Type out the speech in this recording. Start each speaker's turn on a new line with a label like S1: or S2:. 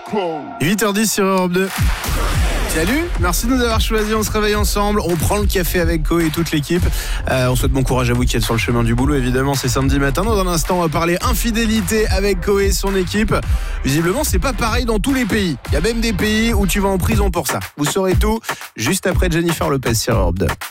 S1: 8h10 sur Europe 2. Salut, merci de nous avoir choisis, on se réveille ensemble, on prend le café avec Koé et toute l'équipe. On souhaite bon courage à vous qui êtes sur le chemin du boulot, évidemment, c'est samedi matin. Dans un instant, on va parler infidélité avec Koé et son équipe. Visiblement, c'est pas pareil dans tous les pays. Il y a même des pays où tu vas en prison pour ça. Vous saurez tout juste après Jennifer Lopez sur Europe 2.